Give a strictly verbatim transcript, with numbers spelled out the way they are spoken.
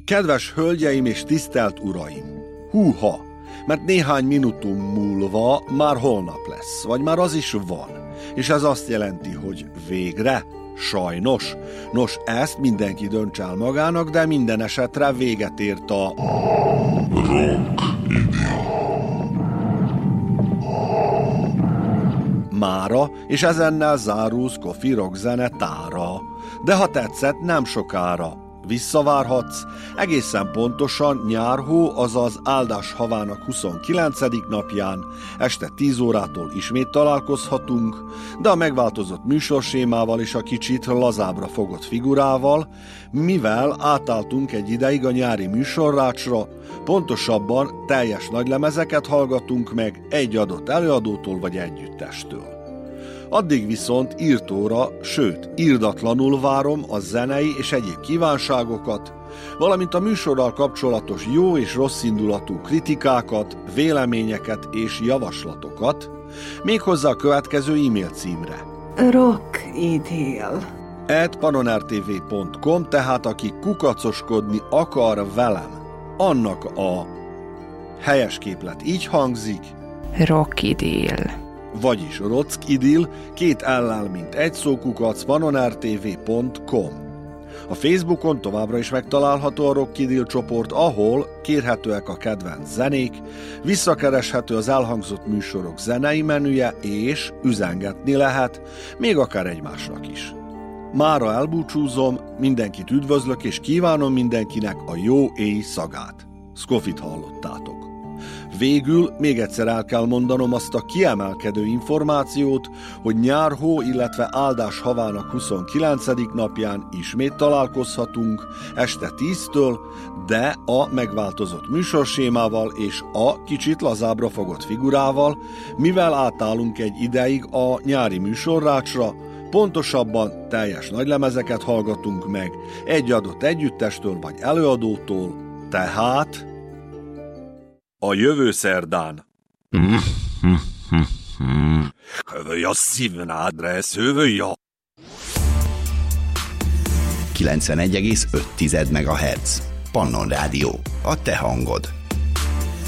Kedves hölgyeim és tisztelt uraim! Húha! Mert néhány minutum múlva már holnap lesz, vagy már az is van. És ez azt jelenti, hogy végre, sajnos. Nos, ezt mindenki dönts el magának, de minden esetre véget ért a... mára, és ezennel zárul Scofi Rock zene tára. De ha tetszett, nem sokára visszavárhatsz, egészen pontosan nyárhó, azaz áldás havának huszonkilencedik napján, este tíz órától ismét találkozhatunk, de a megváltozott műsorsémával és a kicsit lazábbra fogott figurával, mivel átálltunk egy ideig a nyári műsorrácsra, pontosabban teljes nagylemezeket hallgatunk meg egy adott előadótól vagy együttestől. Addig viszont írtóra, sőt, irdatlanul várom a zenei és egyéb kívánságokat, valamint a műsorral kapcsolatos jó és rossz indulatú kritikákat, véleményeket és javaslatokat, méghozzá a következő e-mail címre. Rockidyll at pannonrtv pont com, tehát aki kukacoskodni akar velem, annak a helyes képlet így hangzik. Rockidyll. Vagyis Rockidyll, két ellel, mint egy szókukac, pannonrtv pont com. A Facebookon továbbra is megtalálható a Rockidyll csoport, ahol kérhetőek a kedvenc zenék, visszakereshető az elhangzott műsorok zenei menüje, és üzengetni lehet, még akár egymásnak is. Mára elbúcsúzom, mindenkit üdvözlök, és kívánom mindenkinek a jó éj szagát. Scofit hallottátok. Végül még egyszer el kell mondanom azt a kiemelkedő információt, hogy nyárhó, illetve áldás havának huszonkilencedik napján ismét találkozhatunk este tíztől, de a megváltozott műsorsémával és a kicsit lazábbra fogott figurával, mivel átállunk egy ideig a nyári műsorrácsra, pontosabban teljes nagylemezeket hallgatunk meg egy adott együttestől vagy előadótól, tehát... a jövő szerdán. Hövöj a szívnádresz, hövöj a... kilencvenegy egész öt megahertz. Pannon Rádió. A te hangod.